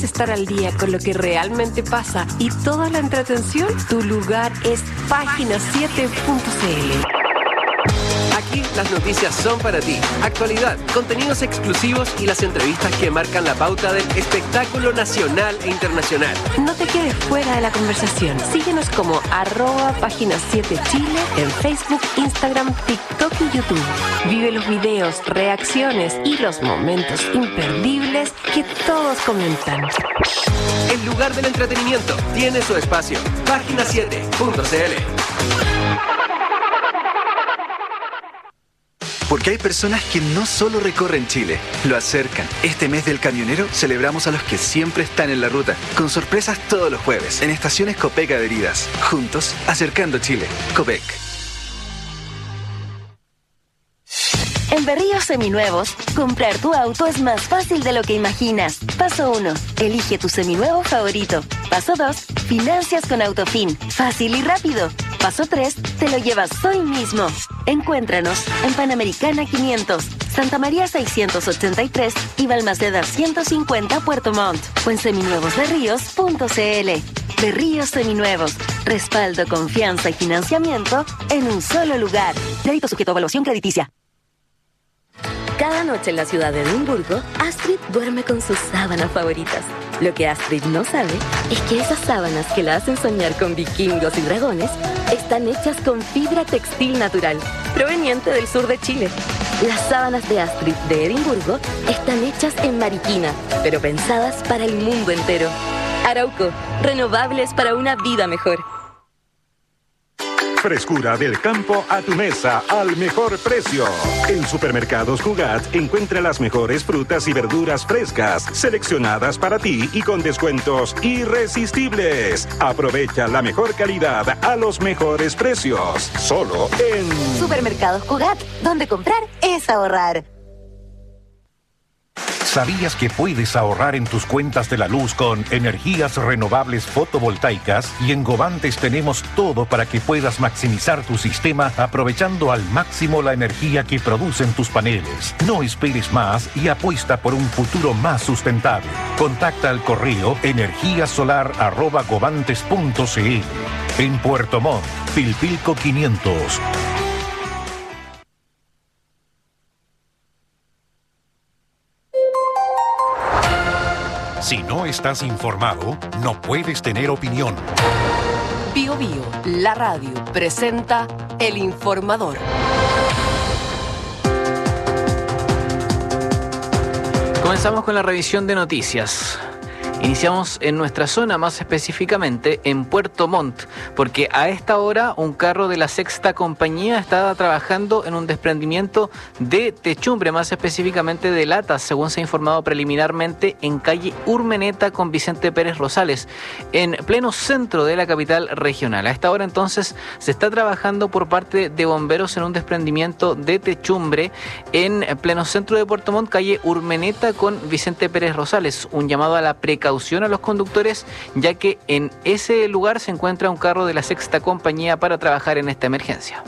estar al día con lo que realmente pasa y toda la entretención, tu lugar es Página7.cl. Aquí las noticias son para ti. Actualidad, contenidos exclusivos y las entrevistas que marcan la pauta del espectáculo nacional e internacional. No te quedes fuera de la conversación. Síguenos como @Página7Chile en Facebook, Instagram, TikTok y YouTube. Vive los videos, reacciones y los momentos imperdibles que todos comentan. El lugar del entretenimiento tiene su espacio. Página7.cl. Porque hay personas que no solo recorren Chile, lo acercan. Este mes del camionero celebramos a los que siempre están en la ruta, con sorpresas todos los jueves, en estaciones Copec adheridas. Juntos, acercando Chile. Copec. En Berríos Seminuevos, comprar tu auto es más fácil de lo que imaginas. Paso 1. Elige tu seminuevo favorito. Paso 2. Financias con Autofin. Fácil y rápido. Paso 3. Te lo llevas hoy mismo. Encuéntranos en Panamericana 500, Santa María 683 y Balmaceda 150 Puerto Montt. O en seminuevosberríos.cl. Berríos Seminuevos. Respaldo, confianza y financiamiento en un solo lugar. Crédito sujeto a evaluación crediticia. Cada noche en la ciudad de Edimburgo, Astrid duerme con sus sábanas favoritas. Lo que Astrid no sabe es que esas sábanas que la hacen soñar con vikingos y dragones están hechas con fibra textil natural, proveniente del sur de Chile. Las sábanas de Astrid de Edimburgo están hechas en Mariquina, pero pensadas para el mundo entero. Arauco, renovables para una vida mejor. Frescura del campo a tu mesa al mejor precio. En Supermercados Cugat encuentra las mejores frutas y verduras frescas, seleccionadas para ti y con descuentos irresistibles. Aprovecha la mejor calidad a los mejores precios. Solo en Supermercados Cugat, donde comprar es ahorrar. ¿Sabías que puedes ahorrar en tus cuentas de la luz con energías renovables fotovoltaicas? Y en Govantes tenemos todo para que puedas maximizar tu sistema aprovechando al máximo la energía que producen tus paneles. No esperes más y apuesta por un futuro más sustentable. Contacta al correo energiasolar@govantes.cl. En Puerto Montt, Pilpilco 500. Si no estás informado, no puedes tener opinión. Bio Bio, la radio, presenta El Informador. Comenzamos con la revisión de noticias. Iniciamos en nuestra zona, más específicamente en Puerto Montt, porque a esta hora un carro de la Sexta Compañía estaba trabajando en un desprendimiento de techumbre, más específicamente de latas, según se ha informado preliminarmente, en calle Urmeneta con Vicente Pérez Rosales, en pleno centro de la capital regional. A esta hora entonces se está trabajando por parte de bomberos en un desprendimiento de techumbre en pleno centro de Puerto Montt, calle Urmeneta con Vicente Pérez Rosales. Un llamado a la precaución a los conductores, ya que en ese lugar se encuentra un carro de la Sexta Compañía para trabajar en esta emergencia.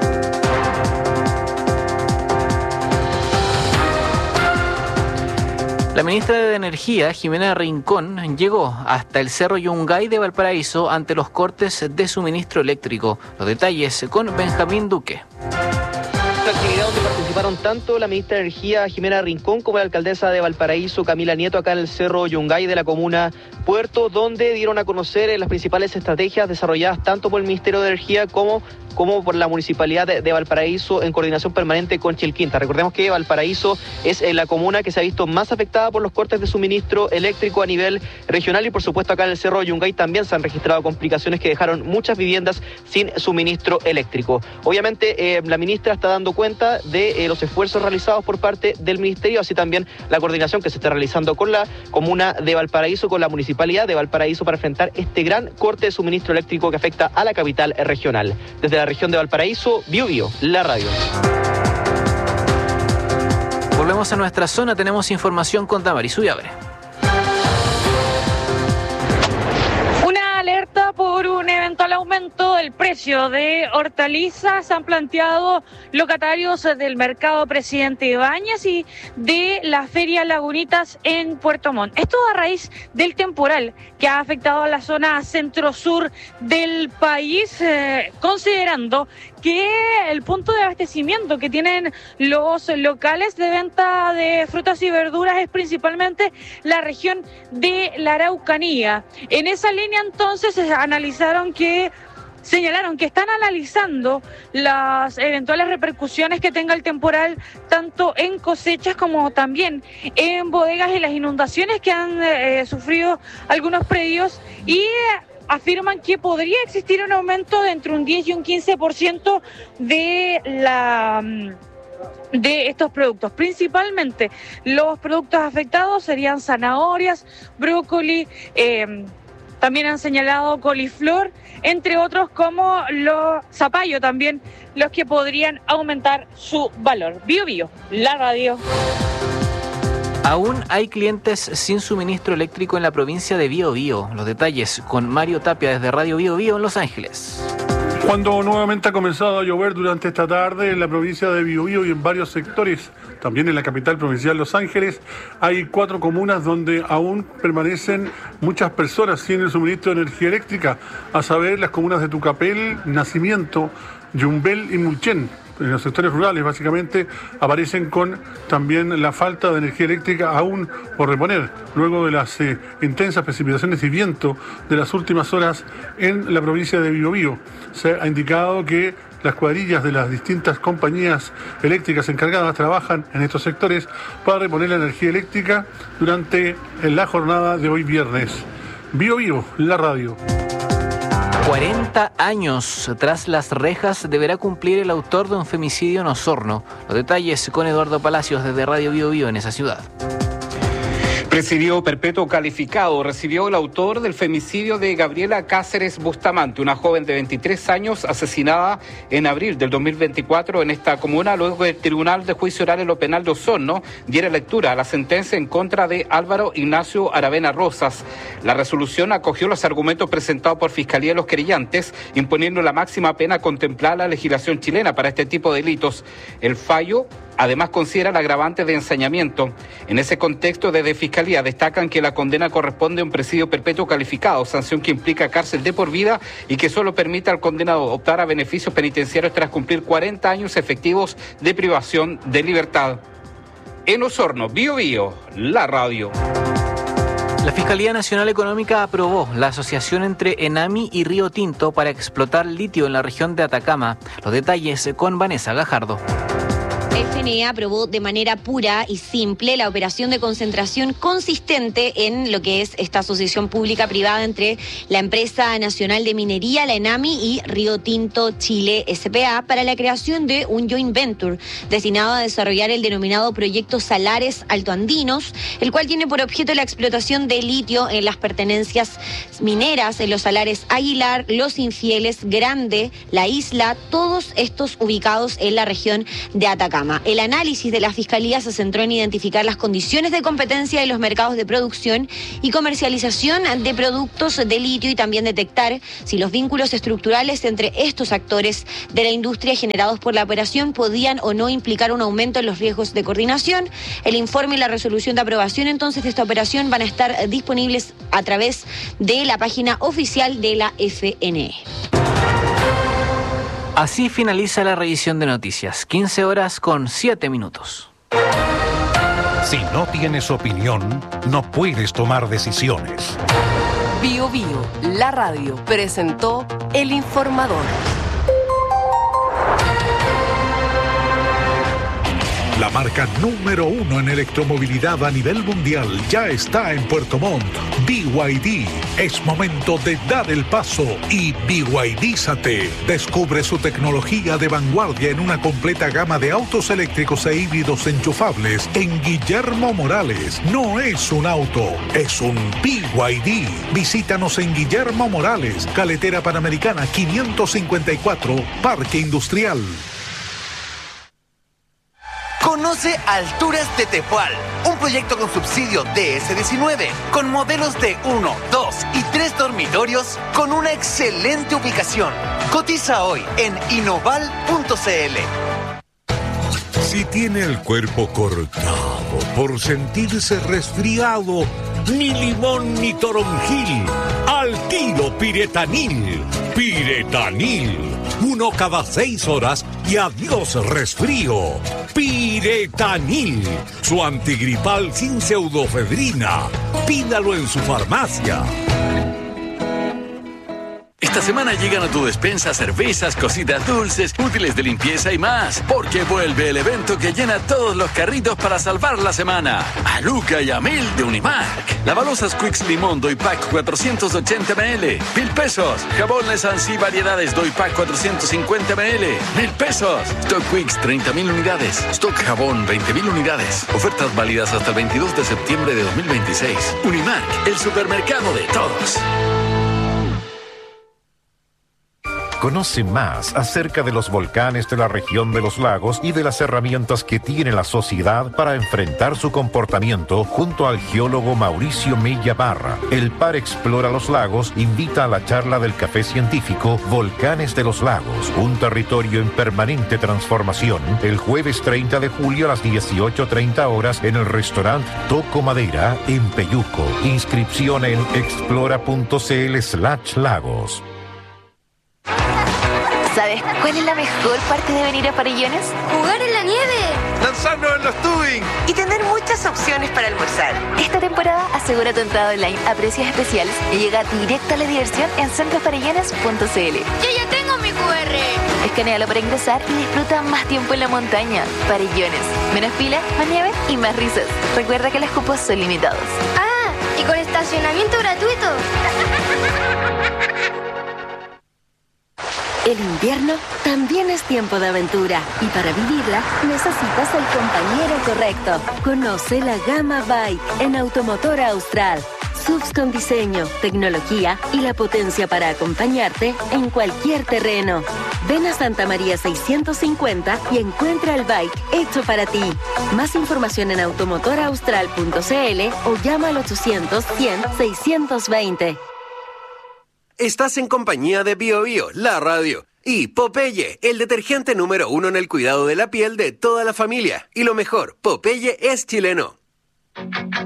La ministra de Energía, Jimena Rincón, llegó hasta el Cerro Yungay de Valparaíso ante los cortes de suministro eléctrico. Los detalles con Benjamín Duque. Esta actividad donde participaron tanto la ministra de Energía, Jimena Rincón, como la alcaldesa de Valparaíso, Camila Nieto, acá en el Cerro Yungay de la comuna Puerto, donde dieron a conocer las principales estrategias desarrolladas tanto por el Ministerio de Energía como por la Municipalidad de Valparaíso en coordinación permanente con Chilquinta. Recordemos que Valparaíso es la comuna que se ha visto más afectada por los cortes de suministro eléctrico a nivel regional y por supuesto acá en el Cerro Yungay también se han registrado complicaciones que dejaron muchas viviendas sin suministro eléctrico. Obviamente la ministra está dando cuenta de los esfuerzos realizados por parte del Ministerio, así también la coordinación que se está realizando con la comuna de Valparaíso, con la Municipalidad de Valparaíso para enfrentar este gran corte de suministro eléctrico que afecta a la capital regional. Desde la región de Valparaíso, Bio Bio, la radio. Volvemos a nuestra zona, tenemos información con Damaris Ullabre. Una alerta por un eventual aumento del precio de hortalizas. Han planteado locatarios del mercado Presidente Ibáñez y de la Feria Lagunitas en Puerto Montt. Esto a raíz del temporal que ha afectado a la zona centro-sur del país, considerando que el punto de abastecimiento que tienen los locales de venta de frutas y verduras es principalmente la región de la Araucanía. En esa línea entonces señalaron que están analizando las eventuales repercusiones que tenga el temporal tanto en cosechas como también en bodegas y las inundaciones que han sufrido algunos predios, y afirman que podría existir un aumento de entre un 10 y un 15% de estos productos. Principalmente los productos afectados serían zanahorias, brócoli, también han señalado coliflor, entre otros como los zapallo también, los que podrían aumentar su valor. Bio Bio, la radio. Aún hay clientes sin suministro eléctrico en la provincia de Biobío. Los detalles con Mario Tapia desde Radio Biobío en Los Ángeles. Cuando nuevamente ha comenzado a llover durante esta tarde en la provincia de Biobío y en varios sectores, también en la capital provincial Los Ángeles, hay 4 comunas donde aún permanecen muchas personas sin el suministro de energía eléctrica, a saber, las comunas de Tucapel, Nacimiento, Yumbel y Mulchen. En los sectores rurales, básicamente, aparecen con también la falta de energía eléctrica aún por reponer, luego de las intensas precipitaciones y viento de las últimas horas en la provincia de Biobío. Se ha indicado que las cuadrillas de las distintas compañías eléctricas encargadas trabajan en estos sectores para reponer la energía eléctrica durante la jornada de hoy viernes. Biobío, la radio. 40 años tras las rejas deberá cumplir el autor de un femicidio en Osorno. Los detalles con Eduardo Palacios desde Radio Biobío en esa ciudad. Presidio perpetuo calificado recibió el autor del femicidio de Gabriela Cáceres Bustamante, una joven de 23 años asesinada en abril del 2024 en esta comuna, luego que el Tribunal de Juicio Oral en lo Penal de Osorno diera lectura a la sentencia en contra de Álvaro Ignacio Aravena Rosas. La resolución acogió los argumentos presentados por Fiscalía y los querellantes, imponiendo la máxima pena contemplada la legislación chilena para este tipo de delitos. El fallo además considera el agravante de ensañamiento. En ese contexto, desde Fiscalía destacan que la condena corresponde a un presidio perpetuo calificado, sanción que implica cárcel de por vida y que solo permite al condenado optar a beneficios penitenciarios tras cumplir 40 años efectivos de privación de libertad. En Osorno, Biobío, la radio. La Fiscalía Nacional Económica aprobó la asociación entre Enami y Río Tinto para explotar litio en la región de Atacama. Los detalles con Vanessa Gajardo. FNE aprobó de manera pura y simple la operación de concentración consistente en lo que es esta asociación pública-privada entre la empresa nacional de minería, la Enami, y Río Tinto Chile S.p.A. para la creación de un joint venture destinado a desarrollar el denominado Proyecto Salares Altoandinos, el cual tiene por objeto la explotación de litio en las pertenencias mineras, en los salares Aguilar, Los Infieles, Grande, La Isla, todos estos ubicados en la región de Atacama. El análisis de la Fiscalía se centró en identificar las condiciones de competencia de los mercados de producción y comercialización de productos de litio y también detectar si los vínculos estructurales entre estos actores de la industria generados por la operación podían o no implicar un aumento en los riesgos de coordinación. El informe y la resolución de aprobación entonces de esta operación van a estar disponibles a través de la página oficial de la FNE. Así finaliza la revisión de noticias. 15 horas con 7 minutos. Si no tienes opinión, no puedes tomar decisiones. Bio Bio, la radio, presentó El Informador. La marca número 1 en electromovilidad a nivel mundial ya está en Puerto Montt. BYD. Es momento de dar el paso y BYDízate. Descubre su tecnología de vanguardia en una completa gama de autos eléctricos e híbridos enchufables en Guillermo Morales. No es un auto, es un BYD. Visítanos en Guillermo Morales, Carretera Panamericana 554, Parque Industrial. Conoce Alturas de Tepual, un proyecto con subsidio DS19, con modelos de 1, 2 y 3 dormitorios con una excelente ubicación. Cotiza hoy en inoval.cl. Si tiene el cuerpo cortado por sentirse resfriado, ni limón ni toronjil, al tiro Piretanil. Piretanil, 1 cada 6 horas y adiós resfrío. Piretanil, su antigripal sin pseudofedrina. Pídalo en su farmacia. Esta semana llegan a tu despensa cervezas, cositas dulces, útiles de limpieza y más, porque vuelve el evento que llena todos los carritos para salvar la semana. A Luca y a Mil de Unimark. Lavalosas Quicks Limón Doy Pack 480 ml, 1,000 pesos. Jabón Lesansi Variedades Doy Pack 450 ml, 1,000 pesos. Stock Quicks 30.000 unidades. Stock Jabón 20.000 unidades. Ofertas válidas hasta el 22 de septiembre de 2026. Unimark, el supermercado de todos. Conoce más acerca de los volcanes de la región de los lagos y de las herramientas que tiene la sociedad para enfrentar su comportamiento junto al geólogo Mauricio Mella Barra. El Par Explora los Lagos invita a la charla del café científico Volcanes de los Lagos, un territorio en permanente transformación, el jueves 30 de julio a las 18:30 horas en el restaurante Toco Madera en Peyuco. Inscripción en explora.cl/lagos. ¿Sabes cuál es la mejor parte de venir a Farellones? ¡Jugar en la nieve! ¡Lanzarnos en los tubing! Y tener muchas opciones para almorzar. Esta temporada asegura tu entrada online a precios especiales y llega directa a la diversión en centrofarellones.cl. ¡Yo ya tengo mi QR! Escanéalo para ingresar y disfruta más tiempo en la montaña. Farellones. Menos fila, más nieve y más risas. Recuerda que los cupos son limitados. ¡Ah! ¿Y con estacionamiento gratuito? El invierno también es tiempo de aventura y para vivirla necesitas el compañero correcto. Conoce la gama Bike en Automotor Austral. SUVs con diseño, tecnología y la potencia para acompañarte en cualquier terreno. Ven a Santa María 650 y encuentra el bike hecho para ti. Más información en automotoraustral.cl o llama al 800-100-620. Estás en compañía de Bio Bio, la radio, y Popeye, el detergente número 1 en el cuidado de la piel de toda la familia. Y lo mejor, Popeye es chileno.